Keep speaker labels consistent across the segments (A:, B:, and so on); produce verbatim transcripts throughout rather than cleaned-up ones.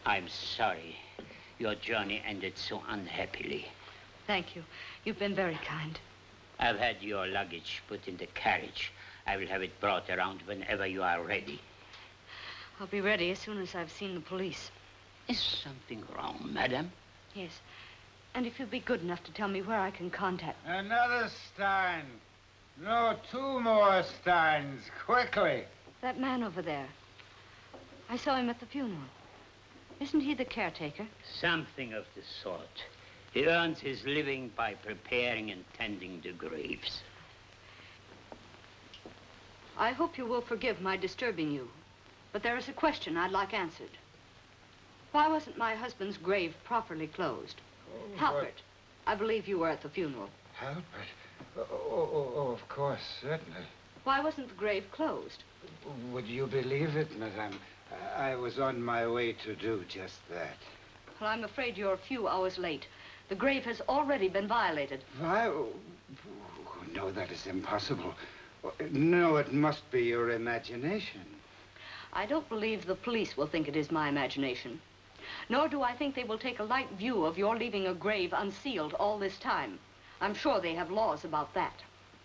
A: I'm sorry. Your journey ended so unhappily.
B: Thank you. You've been very kind.
A: I've had your luggage put in the carriage. I will have it brought around whenever you are ready.
B: I'll be ready as soon as I've seen the police.
A: Is something wrong, madam?
B: Yes. And if you'd be good enough to tell me where I can contact...
C: Another Stein. No, two more Steins. Quickly.
B: That man over there. I saw him at the funeral. Isn't he the caretaker?
A: Something of the sort. He earns his living by preparing and tending the graves.
B: I hope you will forgive my disturbing you, but there is a question I'd like answered. Why wasn't my husband's grave properly closed?
C: Oh,
B: Halpert,
C: what?
B: I believe you were at the funeral.
C: Halpert? Oh, oh, oh, oh, of course, certainly.
B: Why wasn't the grave closed?
C: Would you believe it, madame? I was on my way to do just that.
B: Well, I'm afraid you're a few hours late. The grave has already been violated.
C: Why? Oh, no, that is impossible. No, it must be your imagination.
B: I don't believe the police will think it is my imagination. Nor do I think they will take a light view of your leaving a grave unsealed all this time. I'm sure they have laws about that.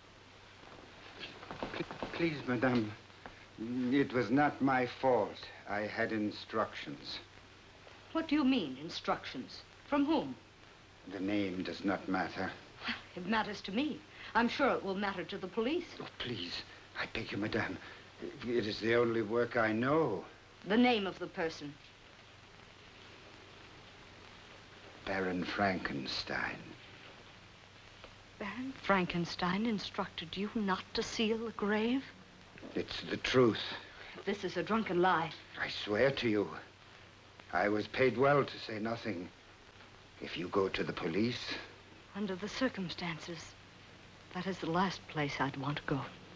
C: P please, madame, it was not my fault. I had instructions.
B: What do you mean, instructions? From whom?
C: The name does not matter.
B: It matters to me. I'm sure it will matter to the police.
C: Oh, please, I beg you, madame. It is the only work I know.
B: The name of the person.
C: Baron Frankenstein.
B: Baron Frankenstein instructed you not to seal the grave?
C: It's the truth.
B: This is a drunken lie.
C: I swear to you. I was paid well to say nothing. If you go to the police...
B: Under the circumstances, that is the last place I'd want to go.